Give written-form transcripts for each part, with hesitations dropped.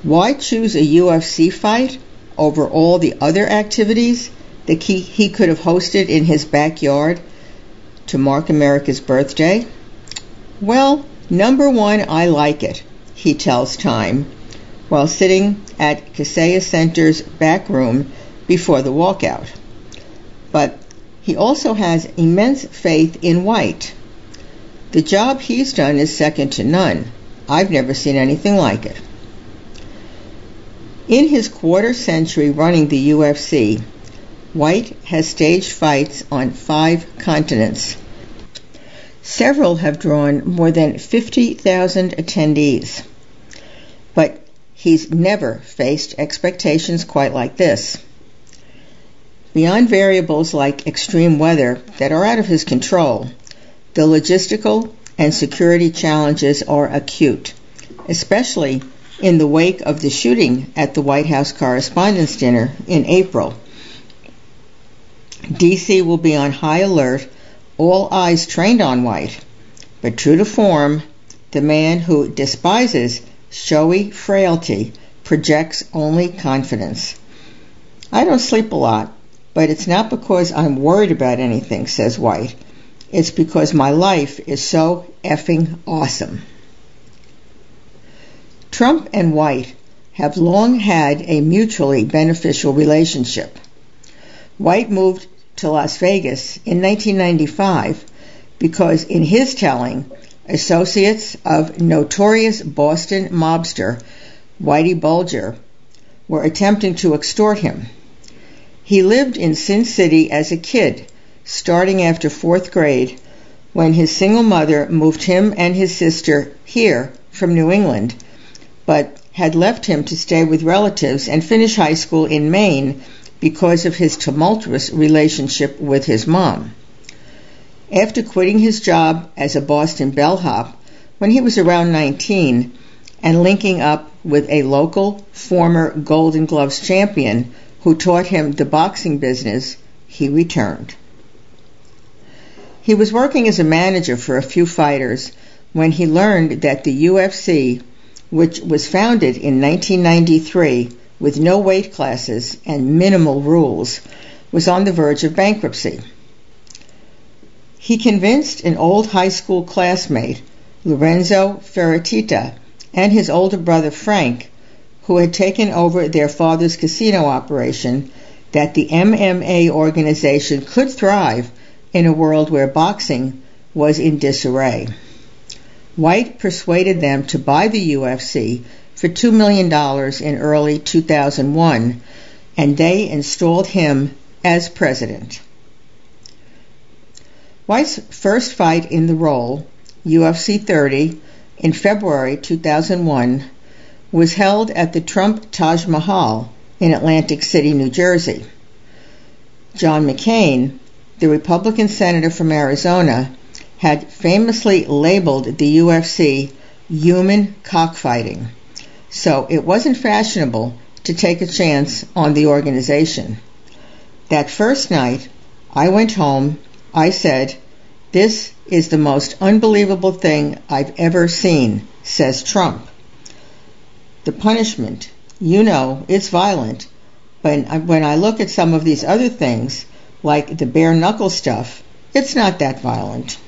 Why choose a UFC fight over all the other activities that he could have hosted in his backyard to mark America's birthday? Well, number one, I like it, he tells Time, while sitting at Kaseya Center's back room before the walkout. But he also has immense faith in White. The job he's done is second to none. I've never seen anything like it. In his quarter century running the UFC, White has staged fights on 5 continents. Several have drawn more than 50,000 attendees. But he's never faced expectations quite like this. Beyond variables like extreme weather that are out of his control, the logistical and security challenges are acute, especially in the wake of the shooting at the White House Correspondents' Dinner in April. D.C. will be on high alert, all eyes trained on White. But true to form, the man who despises showy frailty projects only confidence. I don't sleep a lot, but it's not because I'm worried about anything, says White. It's because my life is so effing awesome. Trump and White have long had a mutually beneficial relationship. White moved to Las Vegas in 1995 because, in his telling, associates of notorious Boston mobster Whitey Bulger were attempting to extort him. He lived in Sin City as a kid, starting after 4th grade, when his single mother moved him and his sister here from New England, but had left him to stay with relatives and finish high school in Maine because of his tumultuous relationship with his mom. After quitting his job as a Boston bellhop when he was around 19 and linking up with a local former Golden Gloves champion who taught him the boxing business, he returned. He was working as a manager for a few fighters when he learned that the UFC, which was founded in 1993 with no weight classes and minimal rules, was on the verge of bankruptcy. He convinced an old high school classmate, Lorenzo Fertitta, and his older brother Frank, who had taken over their father's casino operation, that the MMA organization could thrive in a world where boxing was in disarray. White persuaded them to buy the UFC for $2 million in early 2001, and they installed him as president. White's first fight in the role, UFC 30, in February 2001, was held at the Trump Taj Mahal in Atlantic City, New Jersey. John McCain, the Republican senator from Arizona, had famously labeled the UFC human cockfighting, so it wasn't fashionable to take a chance on the organization. That first night, I went home, I said, "This is the most unbelievable thing I've ever seen," says Trump. The punishment, it's violent, but when I look at some of these other things, like the bare knuckle stuff, it's not that violent.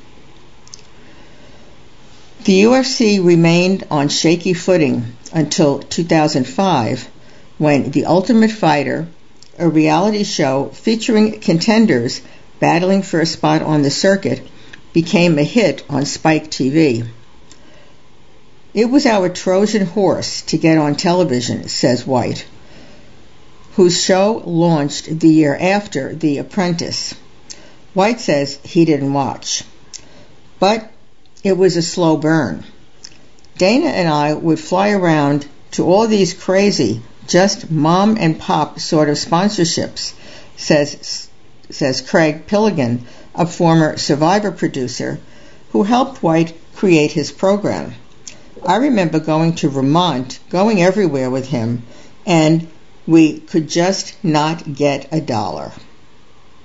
The UFC remained on shaky footing until 2005, when The Ultimate Fighter, a reality show featuring contenders battling for a spot on the circuit, became a hit on Spike TV. It was our Trojan horse to get on television, says White, whose show launched the year after The Apprentice. White says he didn't watch, but it was a slow burn. Dana and I would fly around to all these crazy, just mom and pop sort of sponsorships, says Craig Pilligan, a former Survivor producer who helped White create his program. I remember going to Vermont, going everywhere with him, and we could just not get $1.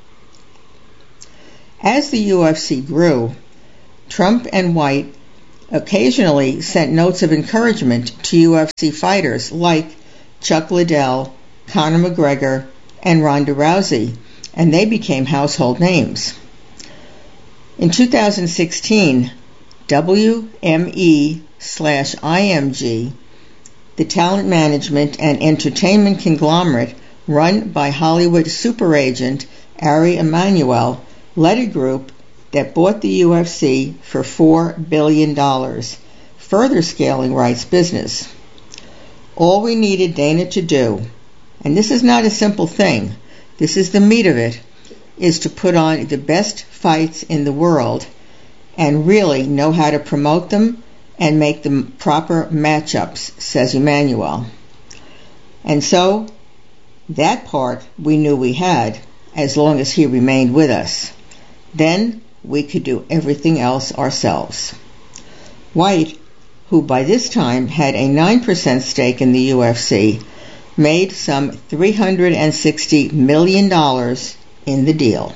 As the UFC grew, Trump and White occasionally sent notes of encouragement to UFC fighters like Chuck Liddell, Conor McGregor, and Ronda Rousey, and they became household names. In 2016, WME/IMG, the talent management and entertainment conglomerate run by Hollywood super agent Ari Emanuel, led a group that bought the UFC for $4 billion, further scaling Wright's business. All we needed Dana to do, and this is not a simple thing, this is the meat of it, is to put on the best fights in the world and really know how to promote them and make the proper matchups, says Emanuel. And so, that part we knew we had, as long as he remained with us. Then we could do everything else ourselves. White, who by this time had a 9% stake in the UFC, made some $360 million in the deal.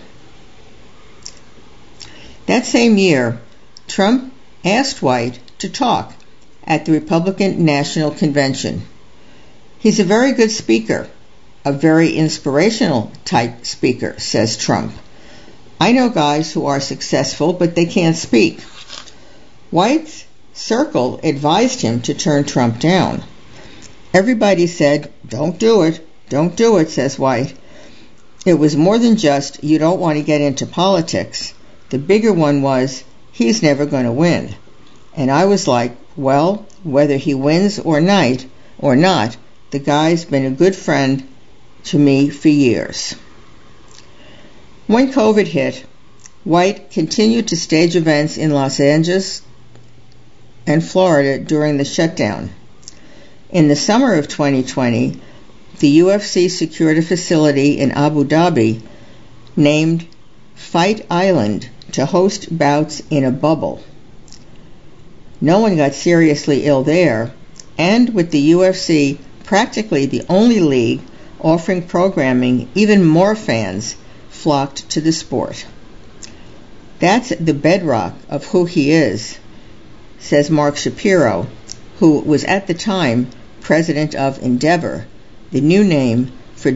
That same year, Trump asked White to talk at the Republican National Convention. He's a very good speaker, a very inspirational type speaker, says Trump. I know guys who are successful, but they can't speak. White's circle advised him to turn Trump down. Everybody said, don't do it, says White. It was more than just, you don't want to get into politics. The bigger one was, he's never going to win. And I was like, well, whether he wins or not, the guy's been a good friend to me for years. When COVID hit, White continued to stage events in Los Angeles and Florida during the shutdown. In the summer of 2020, the UFC secured a facility in Abu Dhabi named Fight Island to host bouts in a bubble. No one got seriously ill there, and with the UFC practically the only league offering programming, even more fans flocked to the sport. That's the bedrock of who he is, says Mark Shapiro, who was at the time president of Endeavor, the new name for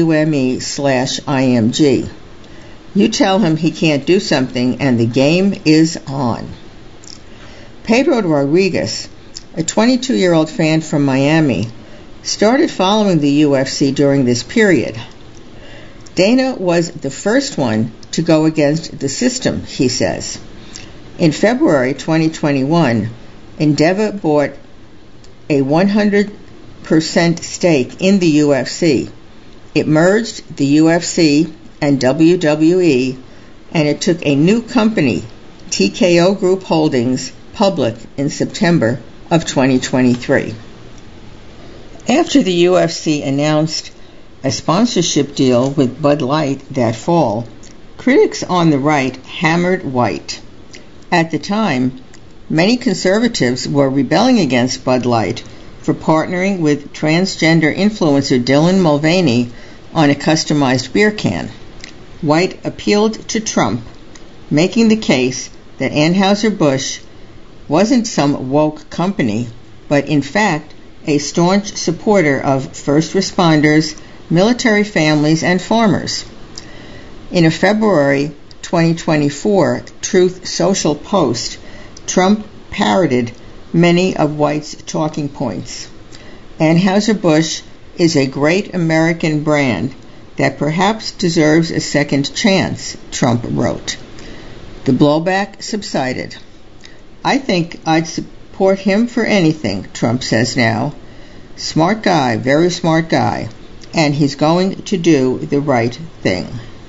WME/IMG. You tell him he can't do something and the game is on. Pedro Rodriguez, a 22-year-old fan from Miami, started following the UFC during this period. Dana was the first one to go against the system, he says. In February 2021, Endeavor bought a 100% stake in the UFC. It merged the UFC and WWE, and it took a new company, TKO Group Holdings, public in September of 2023. After the UFC announced a sponsorship deal with Bud Light that fall, critics on the right hammered White. At the time, many conservatives were rebelling against Bud Light for partnering with transgender influencer Dylan Mulvaney on a customized beer can. White appealed to Trump, making the case that Anheuser-Busch wasn't some woke company, but in fact a staunch supporter of first responders, military families, and farmers. In a February 2024 Truth Social post, Trump parroted many of White's talking points. Anheuser-Busch is a great American brand that perhaps deserves a second chance, Trump wrote. The blowback subsided. I think I'd support him for anything, Trump says now. Smart guy, very smart guy, and he's going to do the right thing.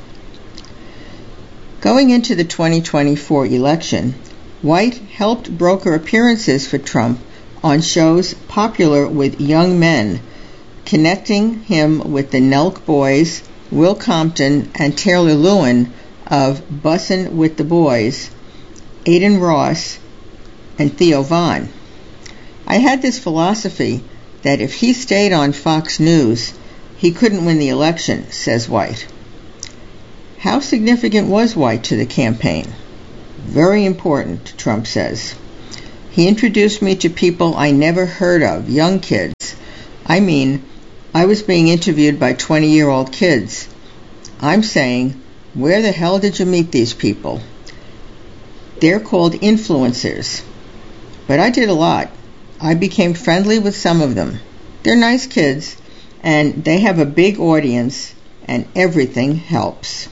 Going into the 2024 election, White helped broker appearances for Trump on shows popular with young men, connecting him with the Nelk Boys, Will Compton, and Taylor Lewin of Bussin' with the Boys, Aiden Ross, and Theo Von. I had this philosophy that if he stayed on Fox News, he couldn't win the election, says White. How significant was White to the campaign? Very important, Trump says. He introduced me to people I never heard of, young kids. I mean, I was being interviewed by 20-year-old kids. I'm saying, where the hell did you meet these people? They're called influencers. But I did a lot. I became friendly with some of them. They're nice kids, and they have a big audience, and everything helps.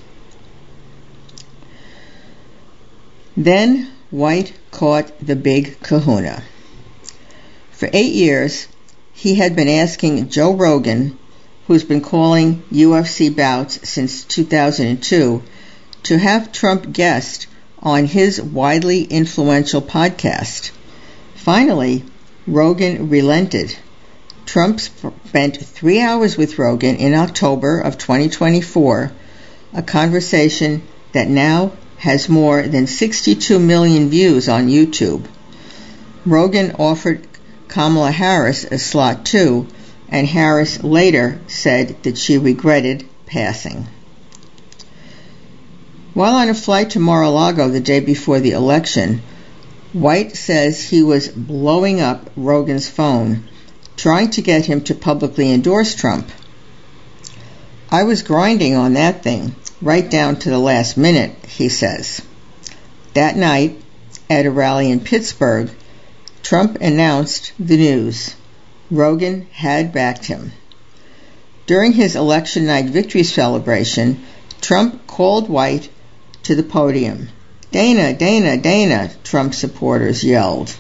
Then White caught the big kahuna. For 8 years, he had been asking Joe Rogan, who's been calling UFC bouts since 2002, to have Trump guest on his widely influential podcast. Finally, Rogan relented. Trump spent 3 hours with Rogan in October of 2024, a conversation that now has more than 62 million views on YouTube. Rogan offered Kamala Harris a slot too, and Harris later said that she regretted passing. While on a flight to Mar-a-Lago the day before the election, White says he was blowing up Rogan's phone, trying to get him to publicly endorse Trump. I was grinding on that thing, right down to the last minute, he says. That night, at a rally in Pittsburgh, Trump announced the news. Rogan had backed him. During his election night victory celebration, Trump called White to the podium. Dana, Dana, Dana, Trump supporters yelled.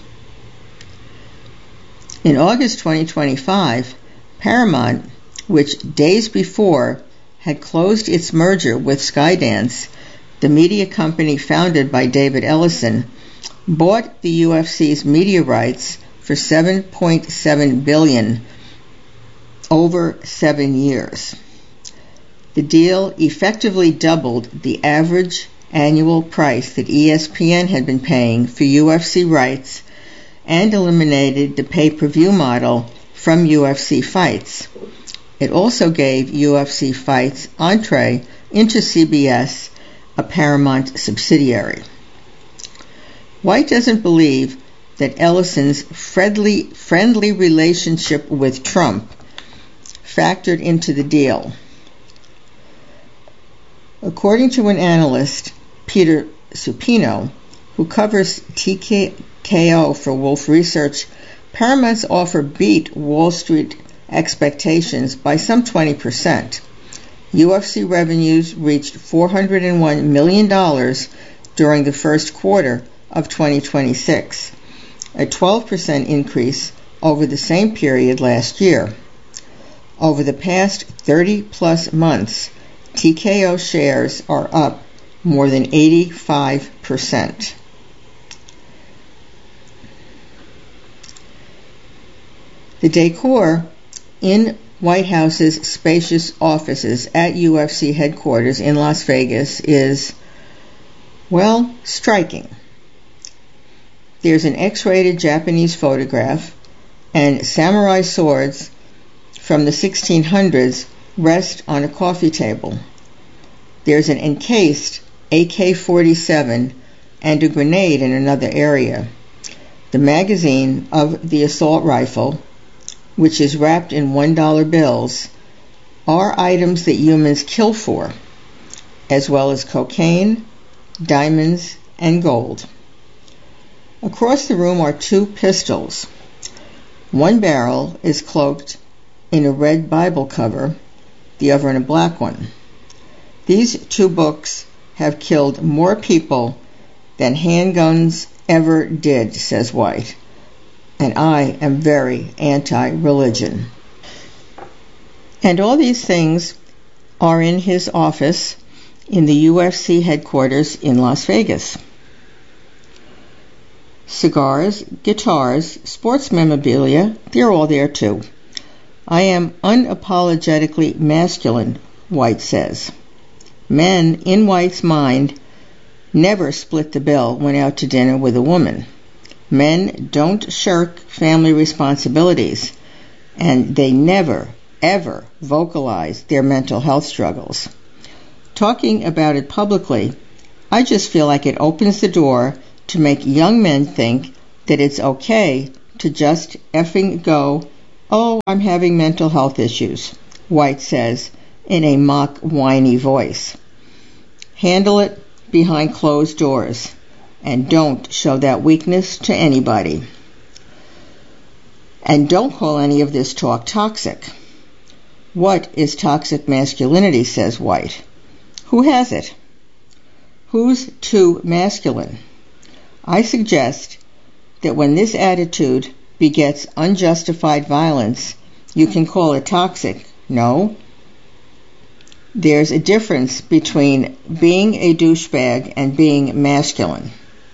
In August 2025, Paramount, which days before had closed its merger with Skydance, the media company founded by David Ellison, bought the UFC's media rights for $7.7 billion over 7 years. The deal effectively doubled the average annual price that ESPN had been paying for UFC rights and eliminated the pay-per-view model from UFC fights. It also gave UFC fights entree into CBS, a Paramount subsidiary. White doesn't believe that Ellison's friendly relationship with Trump factored into the deal. According to an analyst, Peter Supino, who covers TKO for Wolf Research, Paramount's offer beat Wall Street expectations by some 20%. UFC revenues reached $401 million during the first quarter of 2026, a 12% increase over the same period last year. Over the past 30-plus months, TKO shares are up more than 85%. The decor in White House's spacious offices at UFC headquarters in Las Vegas is, well, striking. There's an X-rated Japanese photograph, and samurai swords from the 1600s rest on a coffee table. There's an encased AK-47 and a grenade in another area. The magazine of the assault rifle, which is wrapped in $1 bills, are items that humans kill for, as well as cocaine, diamonds, and gold. Across the room are 2 pistols. One barrel is cloaked in a red Bible cover, the other in a black one. These 2 books have killed more people than handguns ever did, says White. And I am very anti-religion. And all these things are in his office in the UFC headquarters in Las Vegas. Cigars, guitars, sports memorabilia, they're all there too. I am unapologetically masculine, White says. Men, in White's mind, never split the bill when out to dinner with a woman. Men don't shirk family responsibilities, and they never, ever vocalize their mental health struggles. Talking about it publicly, I just feel like it opens the door to make young men think that it's okay to just effing go, "Oh, I'm having mental health issues," White says in a mock whiny voice. Handle it behind closed doors and don't show that weakness to anybody. And don't call any of this talk toxic. What is toxic masculinity, says White. Who has it? Who's too masculine? I suggest that when this attitude begets unjustified violence, you can call it toxic. No. There's a difference between being a douchebag and being masculine.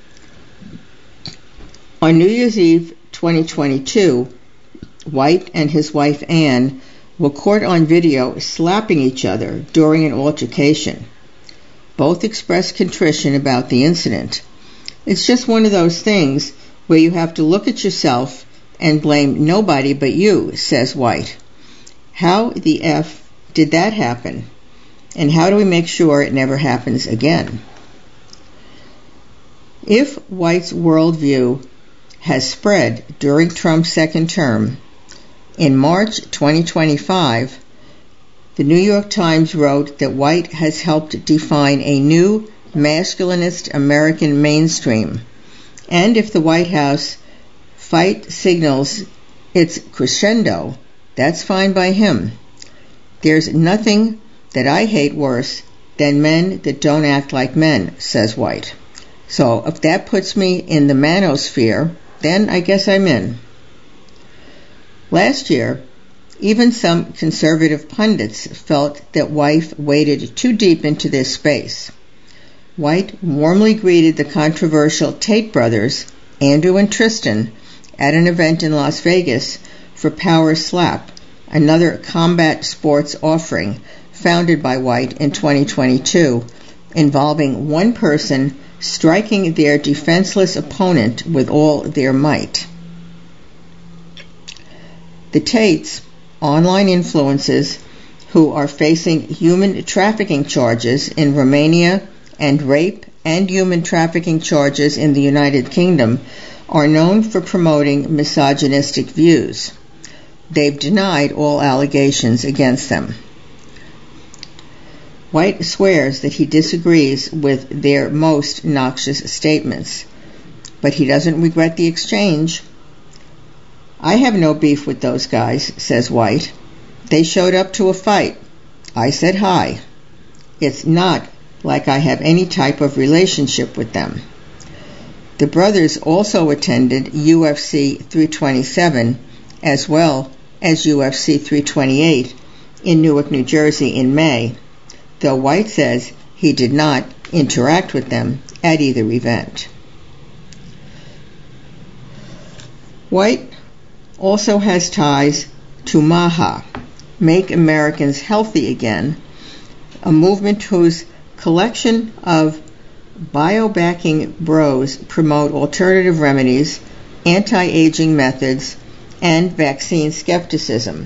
On New Year's Eve 2022, White and his wife Anne were caught on video slapping each other during an altercation. Both expressed contrition about the incident. It's just one of those things where you have to look at yourself and blame nobody but you, says White. How the F did that happen? And how do we make sure it never happens again? If White's worldview has spread during Trump's second term, in March 2025, the New York Times wrote that White has helped define a new masculinist American mainstream. And if the White House fight signals its crescendo, that's fine by him. There's nothing that I hate worse than men that don't act like men, says White. So if that puts me in the manosphere, then I guess I'm in. Last year, even some conservative pundits felt that White waded too deep into this space. White warmly greeted the controversial Tate brothers, Andrew and Tristan, at an event in Las Vegas for Power Slap, another combat sports offering founded by White in 2022, involving one person striking their defenseless opponent with all their might. The Tates, online influencers who are facing human trafficking charges in Romania and rape and human trafficking charges in the United Kingdom, are known for promoting misogynistic views. They've denied all allegations against them. White swears that he disagrees with their most noxious statements, but he doesn't regret the exchange. I have no beef with those guys, says White. They showed up to a fight. I said hi. It's not like I have any type of relationship with them. The brothers also attended UFC 327 as well as UFC 328 in Newark, New Jersey in May, though White says he did not interact with them at either event. White also has ties to MAHA, Make Americans Healthy Again, a movement whose collection of biohacking bros promote alternative remedies, anti-aging methods, and vaccine skepticism,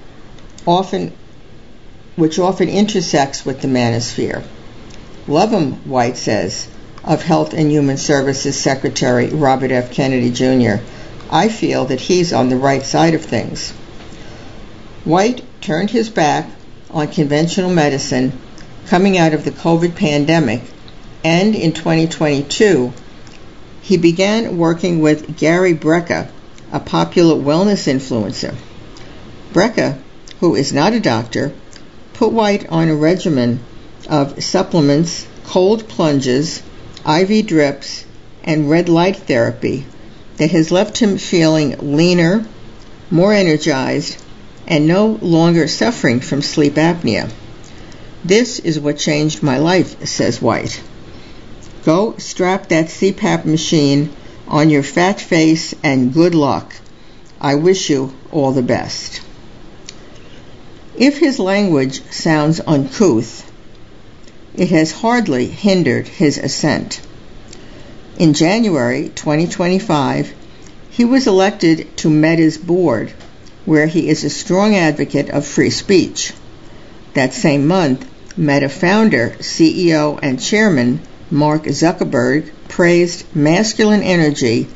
which often intersects with the manosphere. Love 'em, White says, of Health and Human Services Secretary Robert F. Kennedy Jr. I feel that he's on the right side of things. White turned his back on conventional medicine coming out of the COVID pandemic, and in 2022, he began working with Gary Brecka, a popular wellness influencer. Brecka, who is not a doctor, put White on a regimen of supplements, cold plunges, IV drips, and red light therapy that has left him feeling leaner, more energized, and no longer suffering from sleep apnea. This is what changed my life, says White. Go strap that CPAP machine on your fat face and good luck. I wish you all the best. If his language sounds uncouth, it has hardly hindered his ascent. In January 2025, he was elected to Meta's board, where he is a strong advocate of free speech. That same month, Meta founder, CEO, and chairman Mark Zuckerberg praised masculine energy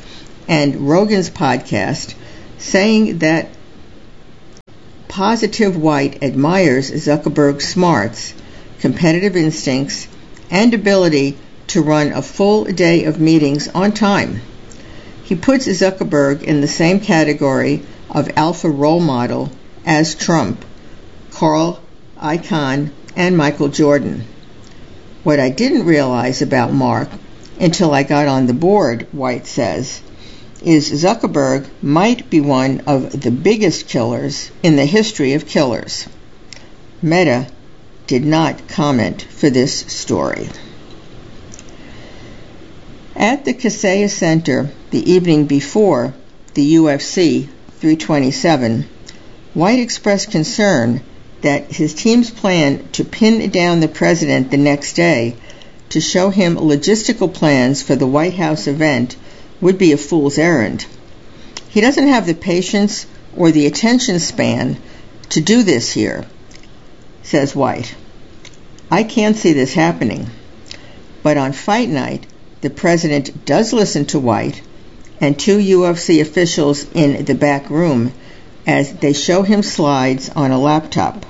and Rogan's podcast, saying that Positive White admires Zuckerberg's smarts, competitive instincts, and ability to run a full day of meetings on time. He puts Zuckerberg in the same category of alpha role model as Trump, Carl Icahn, and Michael Jordan. What I didn't realize about Mark until I got on the board, White says, is Zuckerberg might be one of the biggest killers in the history of killers. Meta did not comment for this story. At the Kaseya Center the evening before the UFC 327, White expressed concern that his team's plan to pin down the president the next day to show him logistical plans for the White House event would be a fool's errand. He doesn't have the patience or the attention span to do this here, says White. I can't see this happening. But on fight night, the president does listen to White and two UFC officials in the back room as they show him slides on a laptop.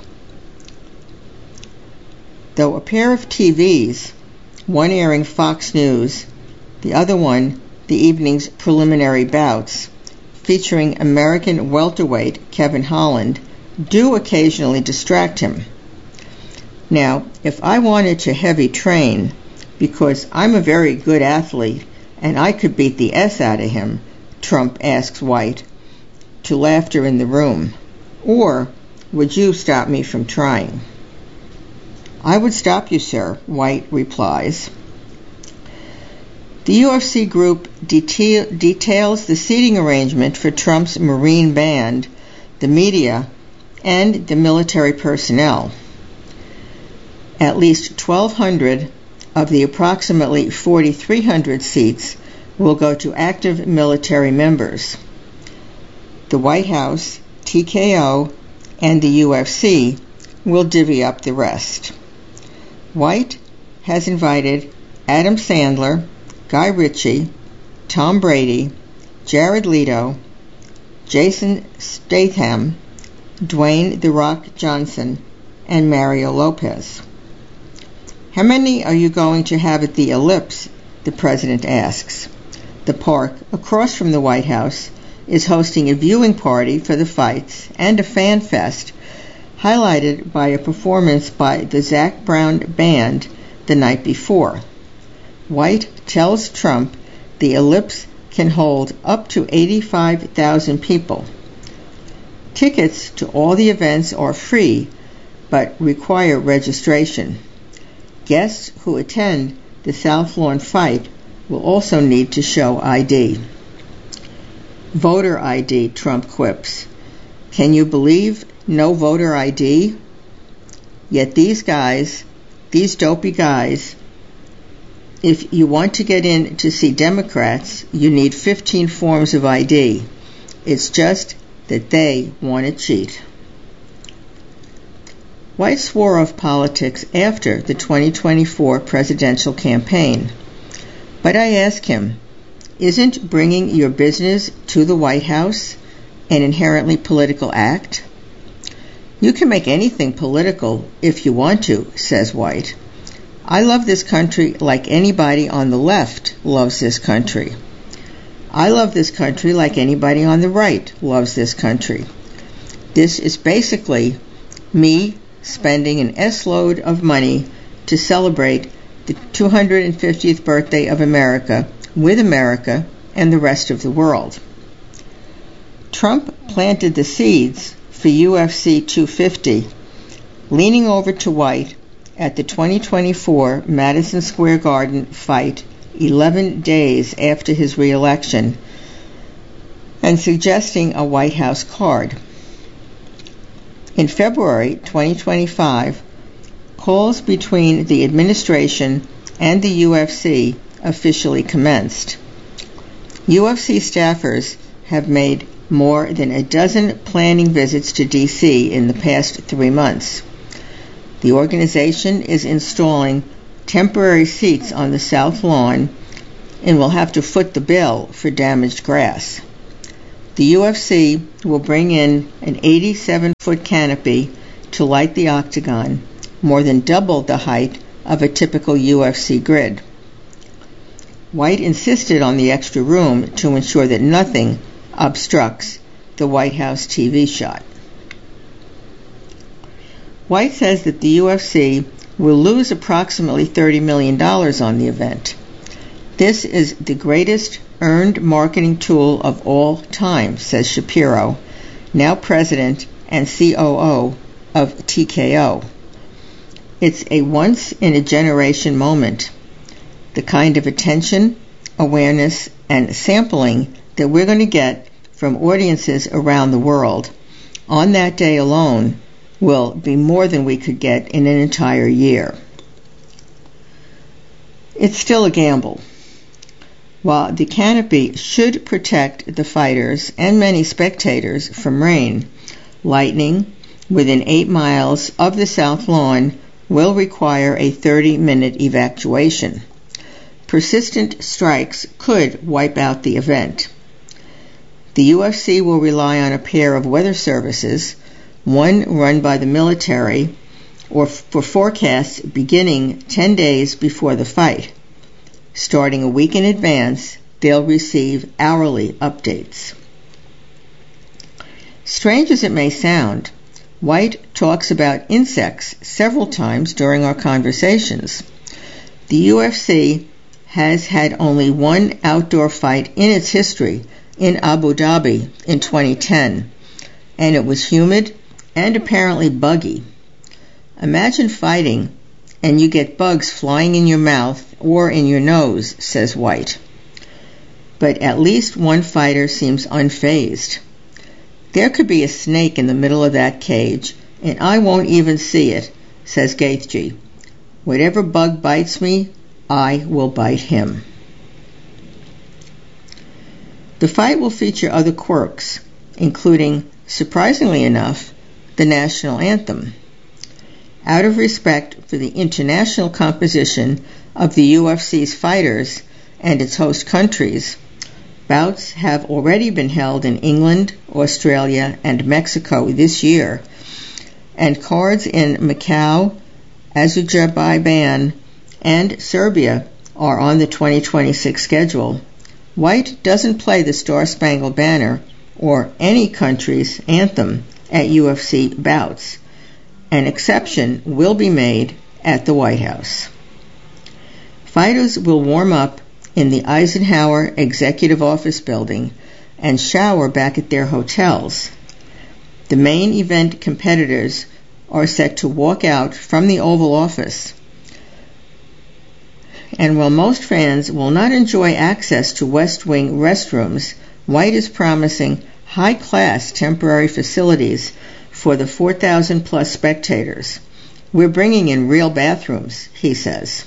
Though a pair of TVs, one airing Fox News, the other one the evening's preliminary bouts, featuring American welterweight Kevin Holland, do occasionally distract him. Now, if I wanted to heavy train, because I'm a very good athlete and I could beat the S out of him, Trump asks White, to laughter in the room, or would you stop me from trying? I would stop you, sir, White replies. The UFC group details the seating arrangement for Trump's Marine Band, the media, and the military personnel. At least 1,200 of the approximately 4,300 seats will go to active military members. The White House, TKO, and the UFC will divvy up the rest. White has invited Adam Sandler, Guy Ritchie, Tom Brady, Jared Leto, Jason Statham, Dwayne "The Rock" Johnson, and Mario Lopez. How many are you going to have at the Ellipse? The president asks. The park across from the White House is hosting a viewing party for the fights and a fan fest, highlighted by a performance by the Zac Brown Band the night before. White tells Trump the Ellipse can hold up to 85,000 people. Tickets to all the events are free, but require registration. Guests who attend the South Lawn fight will also need to show ID. Voter ID, Trump quips. Can you believe no voter ID? Yet these dopey guys, if you want to get in to see Democrats, you need 15 forms of ID. It's just that they want to cheat. White swore off politics after the 2024 presidential campaign. But I ask him, isn't bringing your business to the White House an inherently political act? You can make anything political if you want to, says White. I love this country like anybody on the left loves this country. I love this country like anybody on the right loves this country. This is basically me spending an S-load of money to celebrate the 250th birthday of America with America and the rest of the world. Trump planted the seeds for UFC 250, leaning over to White at the 2024 Madison Square Garden fight 11 days after his re-election and suggesting a White House card. In February 2025, calls between the administration and the UFC officially commenced. UFC staffers have made more than a dozen planning visits to D.C. in the past 3 months. The organization is installing temporary seats on the South Lawn and will have to foot the bill for damaged grass. The UFC will bring in an 87-foot canopy to light the octagon, more than double the height of a typical UFC grid. White insisted on the extra room to ensure that nothing obstructs the White House TV shot. White says that the UFC will lose approximately $30 million on the event. This is the greatest earned marketing tool of all time, says Shapiro, now president and COO of TKO. It's a once-in-a-generation moment, the kind of attention, awareness, and sampling that we're going to get from audiences around the world on that day alone will be more than we could get in an entire year. It's still a gamble. While the canopy should protect the fighters and many spectators from rain, lightning within 8 miles of the South Lawn will require a 30-minute evacuation. Persistent strikes could wipe out the event. The UFC will rely on a pair of weather services, one run by the military, or for forecasts beginning 10 days before the fight. Starting a week in advance, they'll receive hourly updates. Strange as it may sound, White talks about insects several times during our conversations. The UFC has had only one outdoor fight in its history in Abu Dhabi in 2010, and it was humid and apparently buggy. Imagine fighting and you get bugs flying in your mouth or in your nose, says White. But at least one fighter seems unfazed. There could be a snake in the middle of that cage, and I won't even see it, says Gaethje. Whatever bug bites me, I will bite him. The fight will feature other quirks, including, surprisingly enough, the national anthem. Out of respect for the international composition of the UFC's fighters and its host countries, bouts have already been held in England, Australia, and Mexico this year, and cards in Macau, Azerbaijan, and Serbia are on the 2026 schedule. White doesn't play the Star-Spangled Banner or any country's anthem at UFC bouts. An exception will be made at the White House. Fighters will warm up in the Eisenhower Executive Office Building and shower back at their hotels. The main event competitors are set to walk out from the Oval Office. And while most fans will not enjoy access to West Wing restrooms, White is promising high-class temporary facilities for the 4,000 plus spectators. We're bringing in real bathrooms, he says.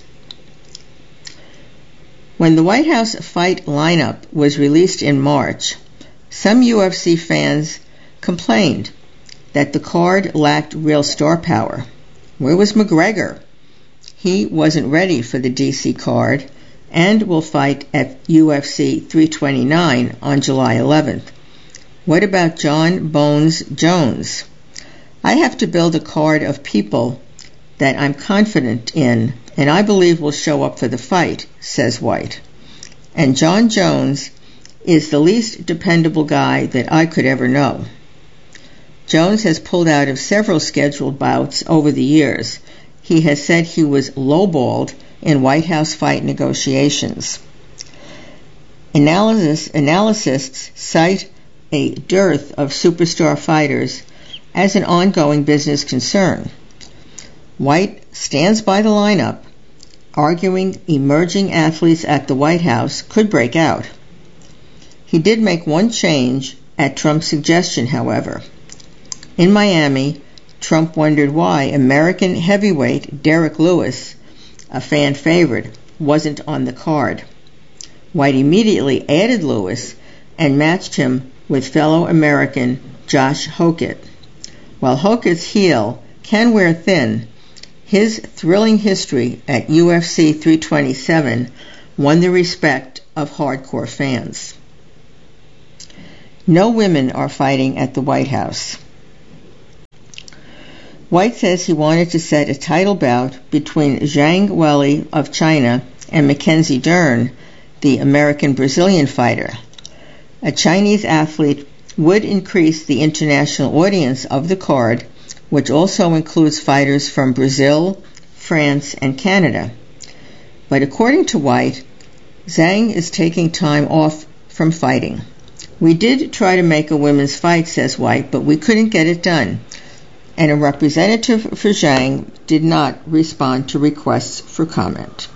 When the White House fight lineup was released in March, some UFC fans complained that the card lacked real star power. Where was McGregor? He wasn't ready for the DC card and will fight at UFC 329 on July 11th. What about John Bones Jones? I have to build a card of people that I'm confident in and I believe will show up for the fight, says White. And John Jones is the least dependable guy that I could ever know. Jones has pulled out of several scheduled bouts over the years. He has said he was lowballed in White House fight negotiations. Analysts cite a dearth of superstar fighters as an ongoing business concern. White stands by the lineup, arguing emerging athletes at the White House could break out. He did make one change at Trump's suggestion, however. In Miami, Trump wondered why American heavyweight Derek Lewis, a fan favorite, wasn't on the card. White immediately added Lewis and matched him with fellow American Josh Hokett. While Hokett's heel can wear thin, his thrilling history at UFC 327 won the respect of hardcore fans. No women are fighting at the White House. White says he wanted to set a title bout between Zhang Weili of China and Mackenzie Dern, the American-Brazilian fighter. A Chinese athlete would increase the international audience of the card, which also includes fighters from Brazil, France, and Canada. But according to White, Zhang is taking time off from fighting. We did try to make a women's fight, says White, but we couldn't get it done. And a representative for Zhang did not respond to requests for comment.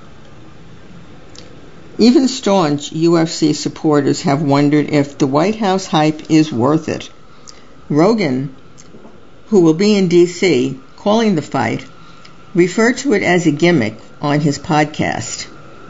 Even staunch UFC supporters have wondered if the White House hype is worth it. Rogan, who will be in D.C. calling the fight, referred to it as a gimmick on his podcast.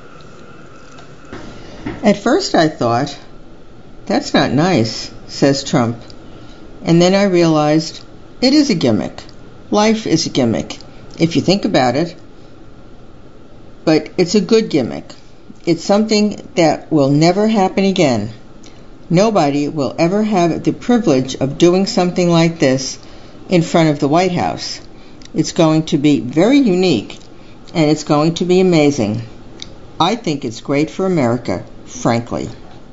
At first I thought, that's not nice, says Trump. And then I realized it is a gimmick. Life is a gimmick, if you think about it. But it's a good gimmick. It's something that will never happen again. Nobody will ever have the privilege of doing something like this in front of the White House. It's going to be very unique, and it's going to be amazing. I think it's great for America, frankly.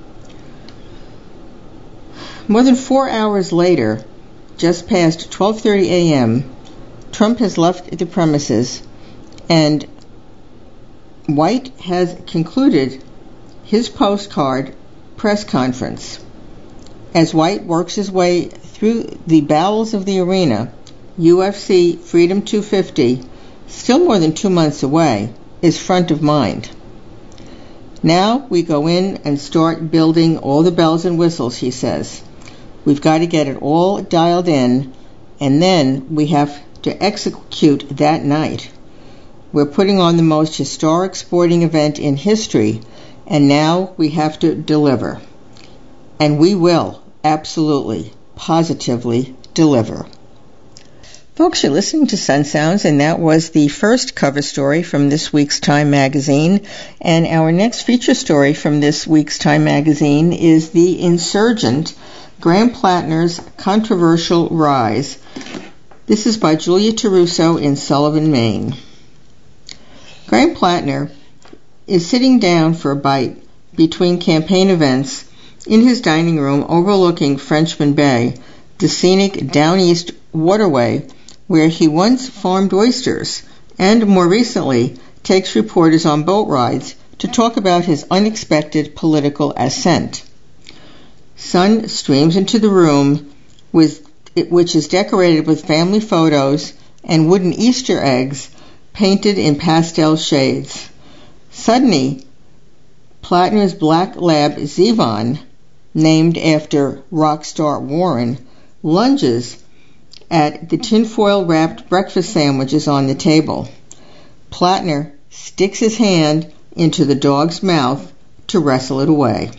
More than 4 hours later, just past 12:30 a.m., Trump has left the premises, and White has concluded his postcard press conference. As White works his way through the bowels of the arena, UFC Freedom 250, still more than 2 months away, is front of mind. Now we go in and start building all the bells and whistles, he says. We've got to get it all dialed in, and then we have to execute that night. We're putting on the most historic sporting event in history, and now we have to deliver. And we will, absolutely, positively deliver. Folks, you're listening to Sun Sounds, and that was the first cover story from this week's Time magazine. And our next feature story from this week's Time magazine is The Insurgent, Graham Plattner's Controversial Rise. This is by Julia Taruso in Sullivan, Maine. Graham Plattner is sitting down for a bite between campaign events in his dining room overlooking Frenchman Bay, the scenic Down East waterway where he once farmed oysters and, more recently, takes reporters on boat rides to talk about his unexpected political ascent. Sun streams into the room, which is decorated with family photos and wooden Easter eggs painted in pastel shades. Suddenly, Plattner's black lab Zevon, named after rock star Warren, lunges at the tinfoil-wrapped breakfast sandwiches on the table. Plattner sticks his hand into the dog's mouth to wrestle it away.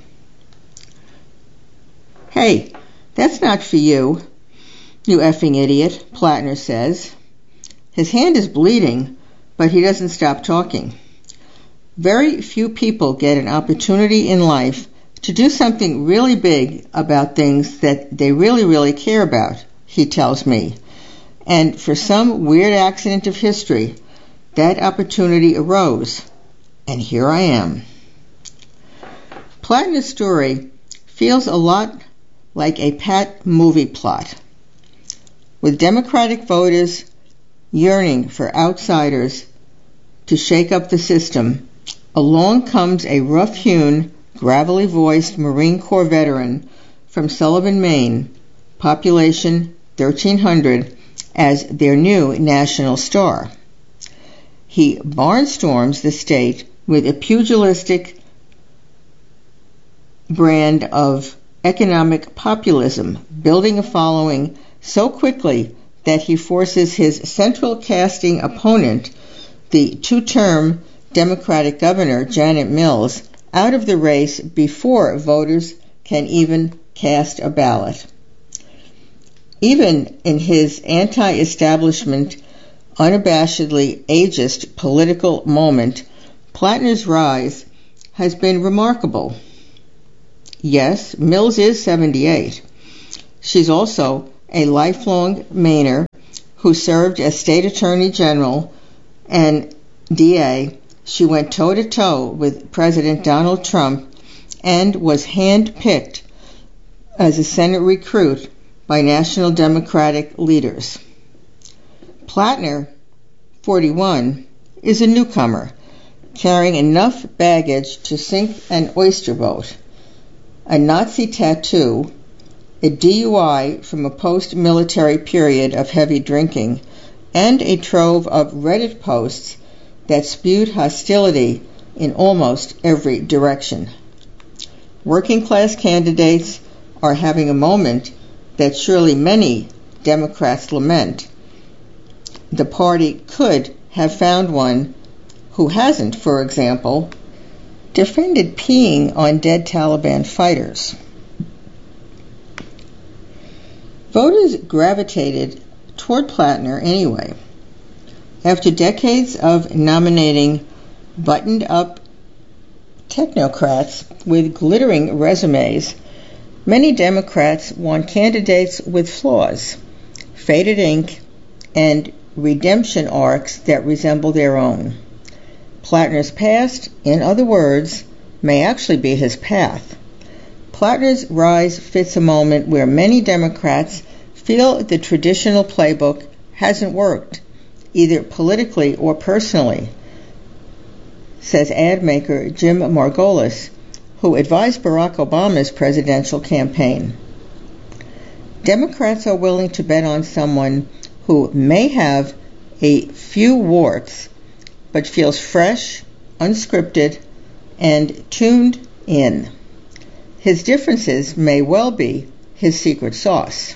"Hey, that's not for you, you effing idiot," Plattner says. His hand is bleeding, but he doesn't stop talking. Very few people get an opportunity in life to do something really big about things that they really, really care about, he tells me. And for some weird accident of history, that opportunity arose, and here I am. Plattner's story feels a lot like a pat movie plot. With Democratic voters yearning for outsiders to shake up the system, along comes a rough-hewn, gravelly-voiced Marine Corps veteran from Sullivan, Maine, population 1,300, as their new national star. He barnstorms the state with a pugilistic brand of economic populism, building a following so quickly that he forces his central casting opponent, the two-term Democratic governor Janet Mills, out of the race before voters can even cast a ballot. Even in his anti-establishment, unabashedly ageist political moment, Plattner's rise has been remarkable. Yes, Mills is 78. She's also a lifelong Mainer who served as State Attorney General and DA. She went toe-to-toe with President Donald Trump and was hand-picked as a Senate recruit by National Democratic leaders. Plattner, 41, is a newcomer, carrying enough baggage to sink an oyster boat, a Nazi tattoo, a DUI from a post-military period of heavy drinking, and a trove of Reddit posts that spewed hostility in almost every direction. Working-class candidates are having a moment that surely many Democrats lament. The party could have found one who hasn't, for example, defended peeing on dead Taliban fighters. Voters gravitated toward Plattner anyway. After decades of nominating buttoned-up technocrats with glittering resumes, many Democrats want candidates with flaws, faded ink, and redemption arcs that resemble their own. Plattner's past, in other words, may actually be his path. Plattner's rise fits a moment where many Democrats feel the traditional playbook hasn't worked, either politically or personally, says ad maker Jim Margolis, who advised Barack Obama's presidential campaign. Democrats are willing to bet on someone who may have a few warts, but feels fresh, unscripted, and tuned in. His differences may well be his secret sauce.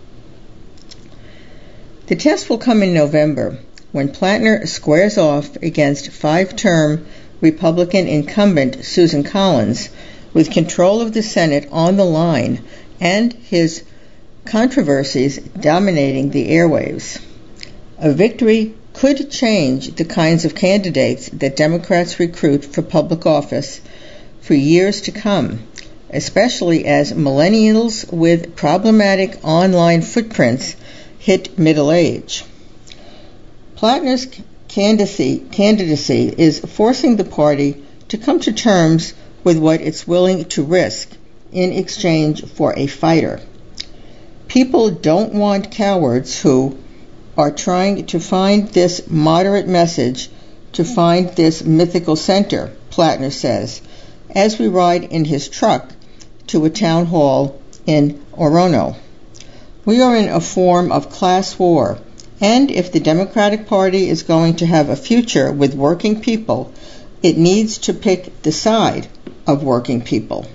The test will come in November, when Plattner squares off against five-term Republican incumbent Susan Collins, with control of the Senate on the line and his controversies dominating the airwaves. A victory could change the kinds of candidates that Democrats recruit for public office for years to come, especially as millennials with problematic online footprints hit middle age. Plattner's candidacy is forcing the party to come to terms with what it's willing to risk in exchange for a fighter. People don't want cowards who are trying to find this moderate message, to find this mythical center, Plattner says, as we ride in his truck to a town hall in Orono. We are in a form of class war, and if the Democratic Party is going to have a future with working people, it needs to pick the side of working people.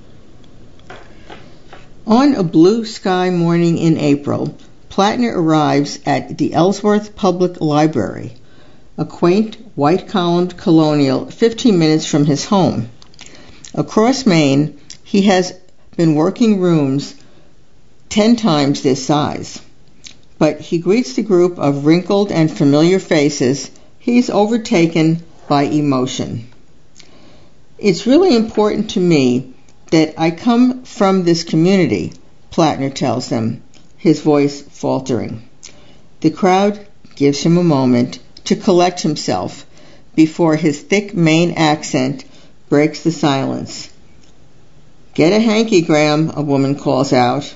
On a blue sky morning in April, Plattner arrives at the Ellsworth Public Library, a quaint, white-columned colonial 15 minutes from his home. Across Maine, he has been working rooms 10 times this size. But he greets the group of wrinkled and familiar faces. He's overtaken by emotion. It's really important to me that I come from this community, Plattner tells them, his voice faltering. The crowd gives him a moment to collect himself before his thick Maine accent breaks the silence. "Get a hanky, Graham," a woman calls out.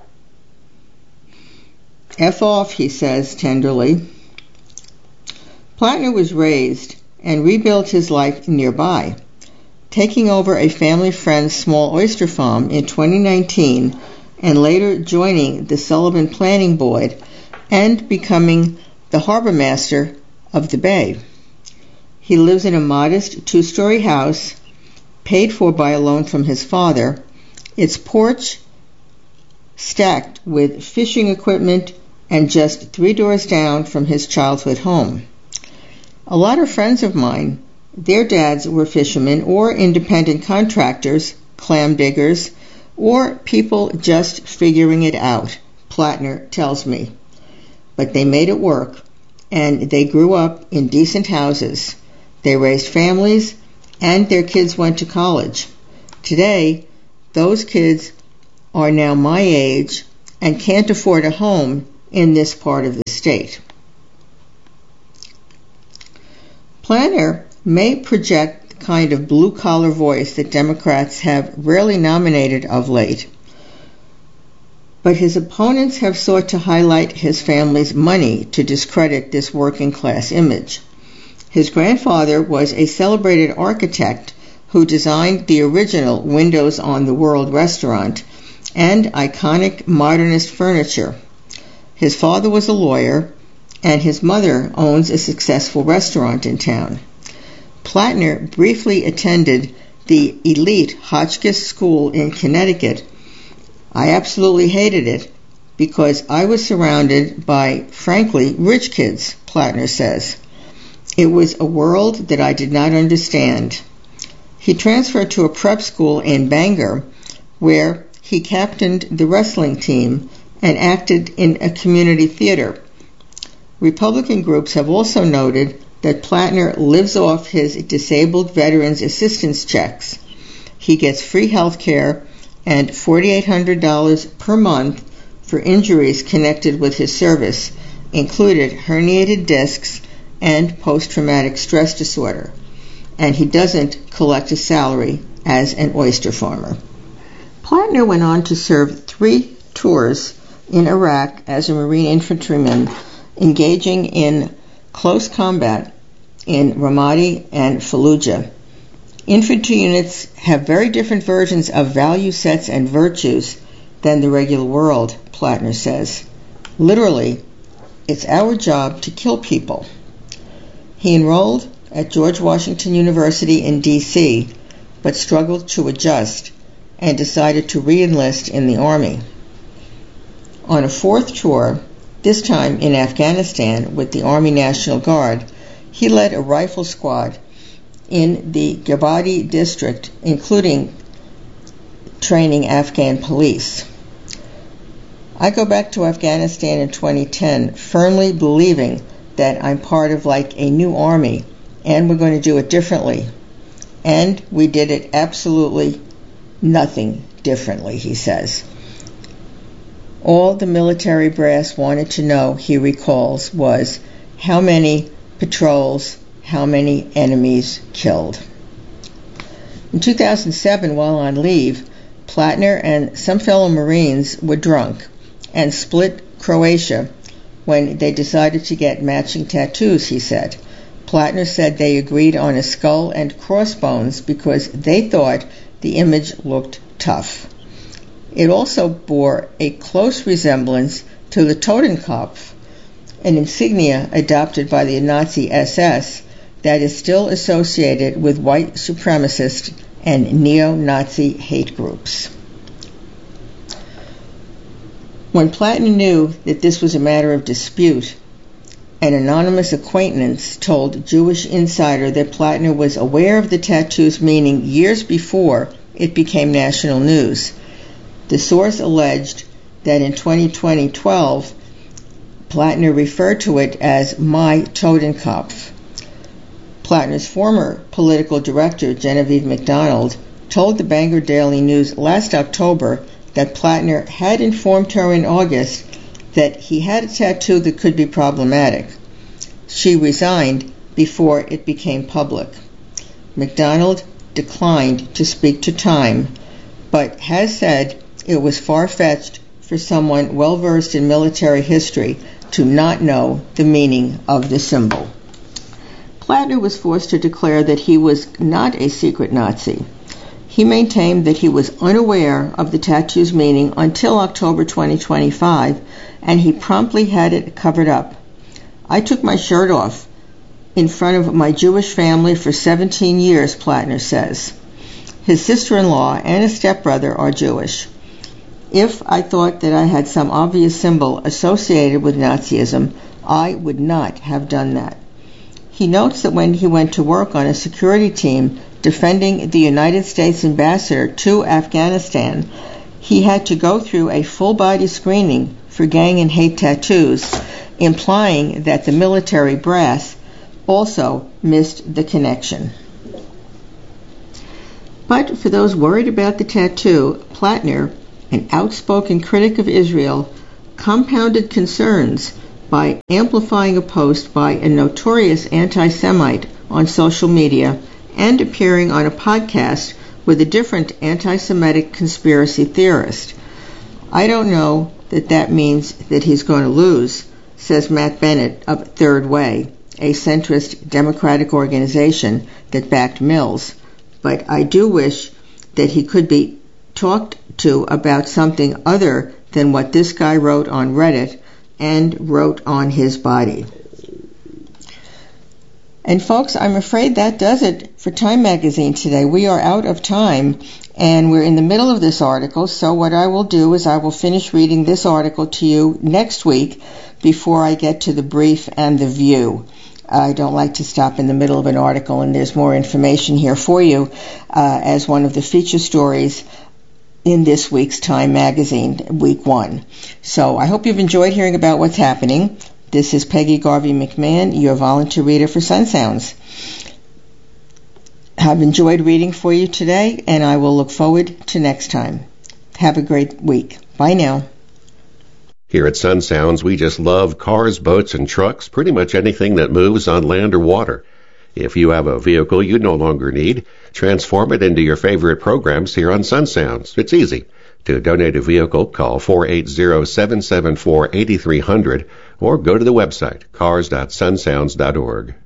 "F off," he says tenderly. Plattner was raised and rebuilt his life nearby, taking over a family friend's small oyster farm in 2019 and later joining the Sullivan Planning Board and becoming the harbor master of the Bay. He lives in a modest 2-story house paid for by a loan from his father, its porch stacked with fishing equipment and just 3 doors down from his childhood home. A lot of friends of mine, their dads were fishermen or independent contractors, clam diggers, or people just figuring it out, Plattner tells me. But they made it work, and they grew up in decent houses. They raised families and their kids went to college. Today, those kids are now my age and can't afford a home in this part of the state. Platner may project the kind of blue-collar voice that Democrats have rarely nominated of late, but his opponents have sought to highlight his family's money to discredit this working-class image. His grandfather was a celebrated architect who designed the original Windows on the World restaurant and iconic modernist furniture. His father was a lawyer, and his mother owns a successful restaurant in town. Platner briefly attended the elite Hotchkiss School in Connecticut. I absolutely hated it because I was surrounded by, frankly, rich kids, Platner says. It was a world that I did not understand. He transferred to a prep school in Bangor, where he captained the wrestling team and acted in a community theater. Republican groups have also noted that Platner lives off his disabled veterans assistance checks. He gets free health care and $4,800 per month for injuries connected with his service, included herniated discs and post-traumatic stress disorder, and he doesn't collect a salary as an oyster farmer. Platner went on to serve 3 tours in Iraq as a Marine infantryman, engaging in close combat in Ramadi and Fallujah. Infantry units have very different versions of value sets and virtues than the regular world, Platner says. Literally, it's our job to kill people. He enrolled at George Washington University in D.C., but struggled to adjust and decided to re-enlist in the Army. On a 4th tour, this time in Afghanistan with the Army National Guard, he led a rifle squad in the Gabadi district, including training Afghan police. I go back to Afghanistan in 2010 firmly believing that I'm part of like a new army and we're going to do it differently. And we did it absolutely nothing differently, he says. All the military brass wanted to know, he recalls, was how many patrols, how many enemies killed. In 2007, while on leave, Platner and some fellow Marines were drunk and split Croatia when they decided to get matching tattoos, he said. Platner said they agreed on a skull and crossbones because they thought the image looked tough. It also bore a close resemblance to the Totenkopf, an insignia adopted by the Nazi SS that is still associated with white supremacist and neo-Nazi hate groups. When Platner knew that this was a matter of dispute, an anonymous acquaintance told Jewish Insider that Platner was aware of the tattoo's meaning years before it became national news. The source alleged that in 2012, Platner referred to it as my Totenkopf. Platner's former political director, Genevieve MacDonald, told the Bangor Daily News last October that Platner had informed her in August that he had a tattoo that could be problematic. She resigned before it became public. MacDonald declined to speak to Time, but has said it was far-fetched for someone well-versed in military history to not know the meaning of the symbol. Platner was forced to declare that he was not a secret Nazi. He maintained that he was unaware of the tattoo's meaning until October 2025, and he promptly had it covered up. I took my shirt off in front of my Jewish family for 17 years, Platner says. His sister-in-law and his stepbrother are Jewish. If I thought that I had some obvious symbol associated with Nazism, I would not have done that. He notes that when he went to work on a security team defending the United States ambassador to Afghanistan, he had to go through a full-body screening for gang and hate tattoos, implying that the military brass also missed the connection. But for those worried about the tattoo, Platner, an outspoken critic of Israel, compounded concerns by amplifying a post by a notorious anti-Semite on social media and appearing on a podcast with a different anti-Semitic conspiracy theorist. I don't know that means that he's going to lose, says Matt Bennett of Third Way, a centrist Democratic organization that backed Mills. But I do wish that he could be talked to about something other than what this guy wrote on Reddit and wrote on his body. And folks, I'm afraid that does it for Time Magazine today. We are out of time, and we're in the middle of this article, so what I will do is I will finish reading this article to you next week before I get to the brief and the view. I don't like to stop in the middle of an article, and there's more information here for you as one of the feature stories in this week's Time Magazine, Week 1. So I hope you've enjoyed hearing about what's happening. This is Peggy Garvey McMahon, your volunteer reader for Sun Sounds. I've enjoyed reading for you today, and I will look forward to next time. Have a great week. Bye now. Here at Sun Sounds, we just love cars, boats, and trucks, pretty much anything that moves on land or water. If you have a vehicle you no longer need, transform it into your favorite programs here on Sun Sounds. It's easy. To donate a vehicle, call 480-774-8300 or go to the website cars.sunsounds.org.